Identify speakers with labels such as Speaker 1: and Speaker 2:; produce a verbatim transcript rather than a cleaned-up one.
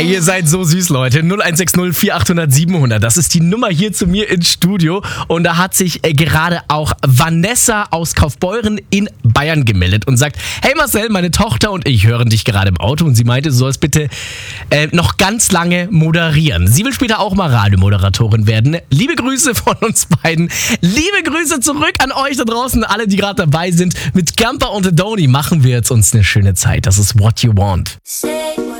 Speaker 1: Ey, ihr seid so süß, Leute. null eins sechs null vier acht null null sieben null null. Das ist die Nummer hier zu mir ins Studio. Und da hat sich äh, gerade auch Vanessa aus Kaufbeuren in Bayern gemeldet und sagt, hey Marcel, meine Tochter und ich hören dich gerade im Auto. Und sie meinte, du sollst bitte äh, noch ganz lange moderieren. Sie will später auch mal Radiomoderatorin werden. Liebe Grüße von uns beiden. Liebe Grüße zurück an euch da draußen, alle, die gerade dabei sind. Mit Gamper und Doni machen wir jetzt uns eine schöne Zeit. Das ist What You Want.